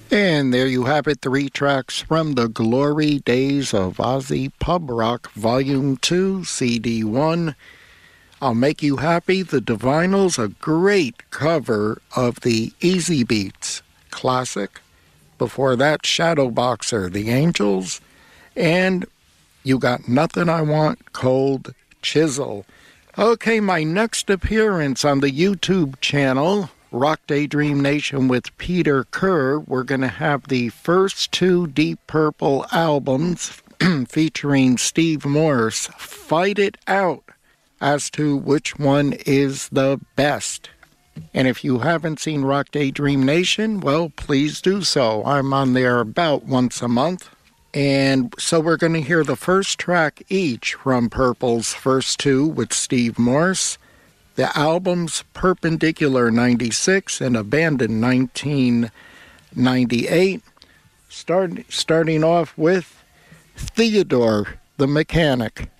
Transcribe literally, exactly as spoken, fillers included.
And there you have it, three tracks from the glory days of Ozzy Pub Rock Volume two, C D one. I'll Make You Happy, The Divinyls, a great cover of the Easy Beats classic. Before that, Shadowboxer, The Angels. And You Got Nothing I Want, Cold Chisel. Okay, my next appearance on the YouTube channel, Rock Daydream Nation with Peter Kerr. We're going to have the first two Deep Purple albums featuring Steve Morse fight it out as to which one is the best. And if you haven't seen Rock Daydream Nation, well, please do so. I'm on there about once a month. And so we're going to hear the first track each from Purple's first two with Steve Morse. The albums Perpendicular ninety-six and Abandon nineteen ninety-eight. Start, starting off with Theodore the Mechanic.